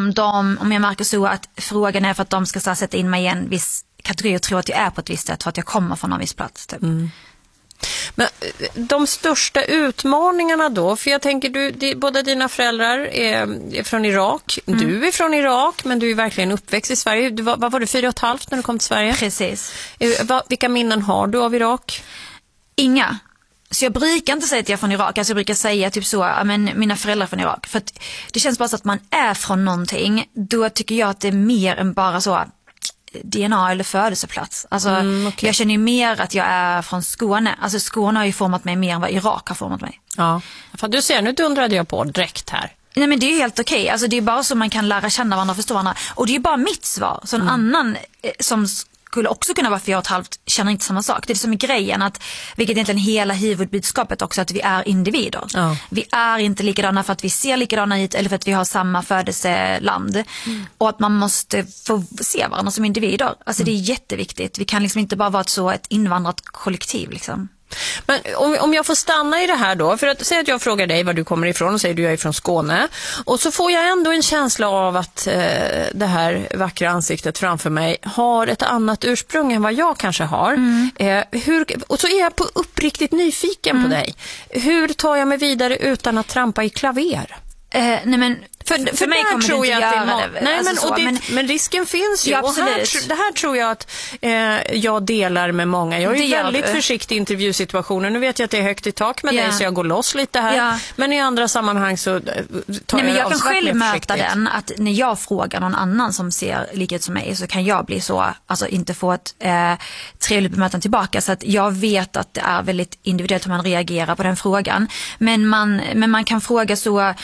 om jag märker så att frågan är för att de ska sätta in mig i en viss kategori och tro att jag är på ett visst sätt för att jag kommer från en viss plats typ. Men de största utmaningarna då, för jag tänker båda dina föräldrar är från Irak, du är från Irak men du är verkligen uppväxt i Sverige. Vad var du, 4,5 när du kom till Sverige? Precis. Vilka minnen har du av Irak? Inga. Så jag brukar inte säga att jag är från Irak. Alltså jag brukar säga typ så, men mina föräldrar är från Irak. För att det känns bara så att man är från någonting. Då tycker jag att det är mer än bara så DNA eller födelseplats. Alltså okay. Jag känner ju mer att jag är från Skåne. Alltså Skåne har ju format mig mer än vad Irak har format mig. Ja, för du ser, nu dundrade jag på direkt här. Nej men det är ju helt okej. Alltså det är bara så man kan lära känna varandra och förstå varandra. Och det är ju bara mitt svar. Så en annan som skulle också kunna vara 4,5 känner inte samma sak. Det är som är grejen att, vilket egentligen hela huvudbudskapet också, att vi är individer. Ja. Vi är inte likadana för att vi ser likadana ut eller för att vi har samma födelseland. Och att man måste få se varandra som individer. Alltså det är jätteviktigt. Vi kan liksom inte bara vara ett invandrat kollektiv liksom. Men om jag får stanna i det här då, för att säga att jag frågar dig var du kommer ifrån och säger du jag är från Skåne, och så får jag ändå en känsla av att det här vackra ansiktet framför mig har ett annat ursprung än vad jag kanske har. Och så är jag uppriktigt nyfiken på dig. Hur tar jag mig vidare utan att trampa i klaver? Nej men för mig kommer tror jag att men risken finns ju. Ja, och det här tror jag att jag delar med många. Jag är ju väldigt försiktig i intervjusituationer. Nu vet jag att det är högt i tak med dig så jag går loss lite här. Ja. Men i andra sammanhang så tar jag kan själv möta den att när jag frågar någon annan som ser likhet som mig så kan jag bli så, alltså inte få ett trevligt bemötande tillbaka, så att jag vet att det är väldigt individuellt hur man reagerar på den frågan. Men man kan fråga så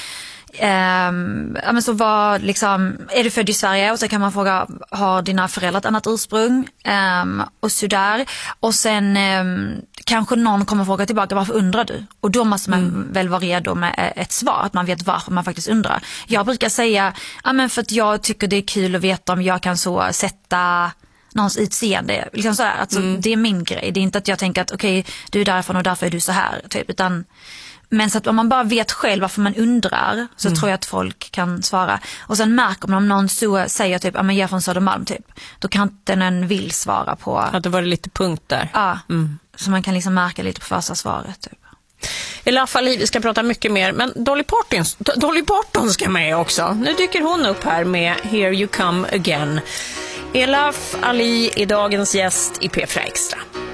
men så var liksom, är du född i Sverige? Och så kan man fråga, har dina föräldrar ett annat ursprung? Och så där. Och sen kanske någon kommer fråga tillbaka, varför undrar du? Och då måste man väl vara redo med ett svar, att man vet varför man faktiskt undrar. Jag brukar säga, men för att jag tycker det är kul att veta om jag kan så sätta någons utseende liksom sådär. Alltså, det är min grej. Det är inte att jag tänker att okej, du är därifrån och därför är du så här typ, utan men så att om man bara vet själv varför man undrar, så tror jag att folk kan svara. Och sen märker man om någon så säger typ, jag är från Södermalm typ, då kan inte någon vill svara på. Att det var lite punkt där. Ja, så man kan liksom märka lite på första svaret typ. Elaf Ali, vi ska prata mycket mer, men Dolly Parton ska med också. Nu dyker hon upp här med Here You Come Again. Elaf Ali är dagens gäst i P4 Extra.